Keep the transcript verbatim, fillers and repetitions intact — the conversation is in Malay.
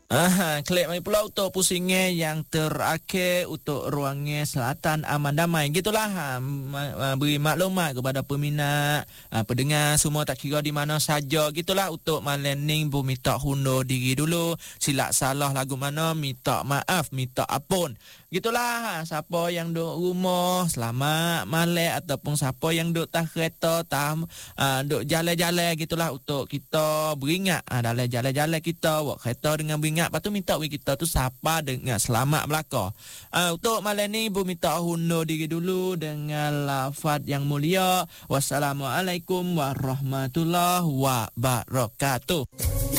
Aha, klik mai pula untuk pusingnya yang terakhir untuk ruangnya selatan aman damai. Gitulah ha, ma- beri maklumat kepada peminat, ha, pendengar semua tak kira di mana saja. Gitulah untuk malam ni bu minta hundur diri dulu. Silap salah lagu mana minta maaf, minta ampun. Gitulah ha, siapa yang duduk rumah selamat malam ataupun siapa yang duduk tak kereta tak ha, duduk jalan-jalan gitulah untuk kita beringat ha, dalam jalan-jalan kita buat kereta dengan beringat. Lepas tu minta kita tu sapa dengan selamat belaka. Uh, untuk malam ni Ibu minta hundur diri dulu dengan lafaz yang mulia. Wassalamualaikum warahmatullahi wabarakatuh.